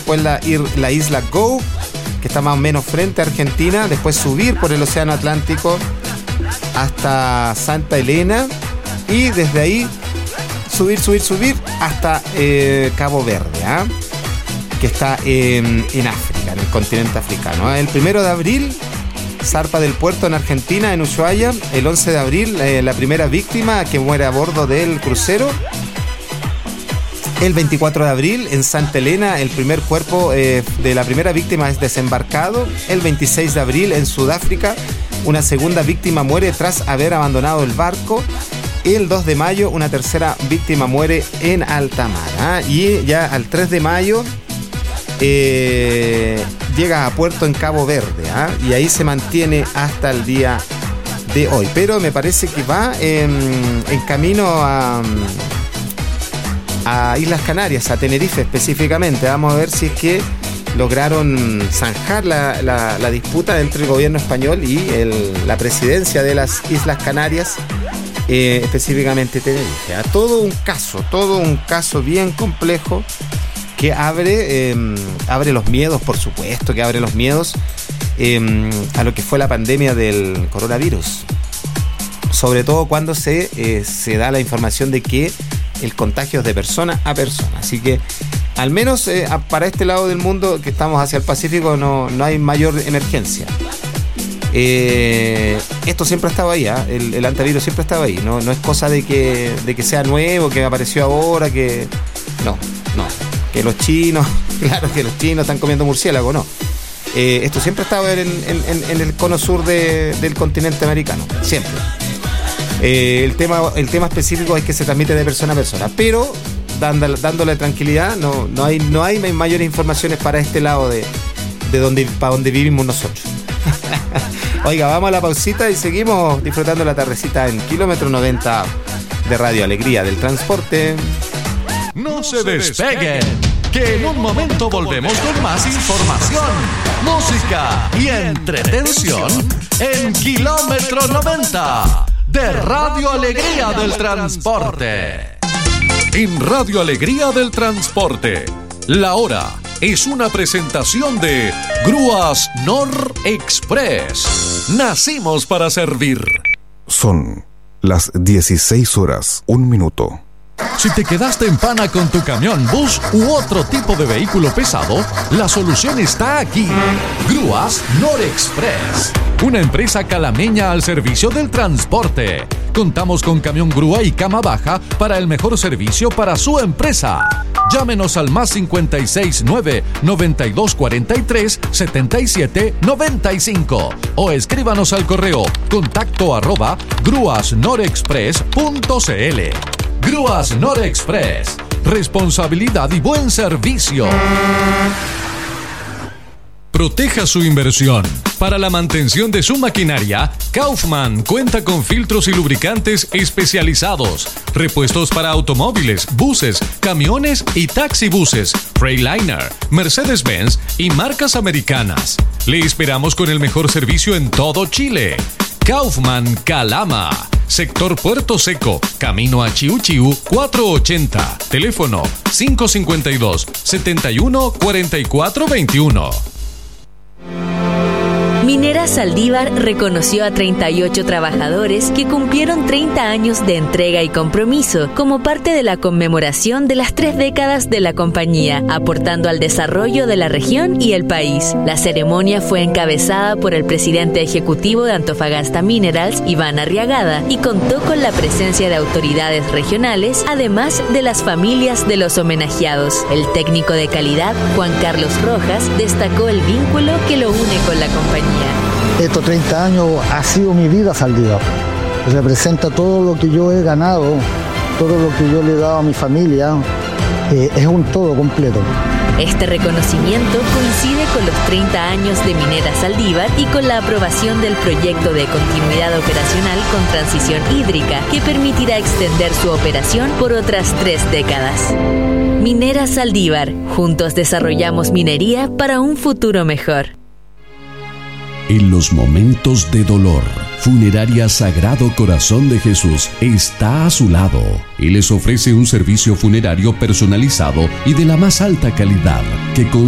después la isla Go, que está más o menos frente a Argentina, después subir por el Océano Atlántico hasta Santa Elena y desde ahí subir hasta Cabo Verde, que está en África, en el continente africano. El 1 de abril zarpa del puerto en Argentina, en Ushuaia. El 11 de abril la primera víctima que muere a bordo del crucero. El 24 de abril en Santa Elena el primer cuerpo de la primera víctima es desembarcado. El 26 de abril en Sudáfrica una segunda víctima muere tras haber abandonado el barco. El 2 de mayo una tercera víctima muere en alta mar. Y ya al 3 de mayo llega a puerto en Cabo Verde, y ahí se mantiene hasta el día de hoy. Pero me parece que va en camino a Islas Canarias, a Tenerife específicamente. Vamos a ver si es que lograron zanjar la disputa entre el gobierno español y la presidencia de las Islas Canarias, específicamente Tenerife. Todo un caso bien complejo que abre los miedos, por supuesto, que abre los miedos a lo que fue la pandemia del coronavirus. Sobre todo cuando se da la información de que el contagio es de persona a persona. Así que, al menos para este lado del mundo, que estamos hacia el Pacífico, no hay mayor emergencia. Esto siempre ha estado ahí, el antivirus siempre ha estado ahí. No es cosa de que sea nuevo, que apareció ahora, que... No. Que los chinos, claro que los chinos están comiendo murciélago, no. Esto siempre ha estado en el cono sur del continente americano, siempre. El tema específico es que se transmite de persona a persona, pero dándole tranquilidad, no hay mayores informaciones para este lado para donde vivimos nosotros. Oiga, vamos a la pausita y seguimos disfrutando la tardecita en Kilómetro 90 de Radio Alegría del Transporte. No se despeguen, que en un momento volvemos con más información, música y entretención en Kilómetro 90 de Radio Alegría del Transporte. En Radio Alegría del Transporte, la hora es una presentación de Grúas Nor Express. Nacimos para servir. Son las 16:01. Si te quedaste en pana con tu camión, bus u otro tipo de vehículo pesado, la solución está aquí. Grúas Nor Express, una empresa calameña al servicio del transporte. Contamos con camión grúa y cama baja para el mejor servicio para su empresa. Llámenos al más 569 9243 7795 o escríbanos al correo contacto@grúasnorexpress.cl. Grúas Nor Express, responsabilidad y buen servicio. Proteja su inversión. Para la mantención de su maquinaria, Kaufman cuenta con filtros y lubricantes especializados, repuestos para automóviles, buses, camiones y taxibuses, Freightliner, Mercedes-Benz y marcas americanas. Le esperamos con el mejor servicio en todo Chile. Kaufman Calama, sector Puerto Seco, camino a Chiu Chiu 480, teléfono 552-714421. Minera Saldívar reconoció a 38 trabajadores que cumplieron 30 años de entrega y compromiso como parte de la conmemoración de las 3 décadas de la compañía, aportando al desarrollo de la región y el país. La ceremonia fue encabezada por el presidente ejecutivo de Antofagasta Minerals, Iván Arriagada, y contó con la presencia de autoridades regionales, además de las familias de los homenajeados. El técnico de calidad, Juan Carlos Rojas, destacó el vínculo que lo une con la compañía. Estos 30 años ha sido mi vida Saldívar. Representa todo lo que yo he ganado, todo lo que yo le he dado a mi familia. Es un todo completo. Este reconocimiento coincide con los 30 años de Minera Saldívar y con la aprobación del proyecto de continuidad operacional con transición hídrica, que permitirá extender su operación por otras 3 décadas. Minera Saldívar, juntos desarrollamos minería para un futuro mejor. En los momentos de dolor, Funeraria Sagrado Corazón de Jesús está a su lado y les ofrece un servicio funerario personalizado y de la más alta calidad que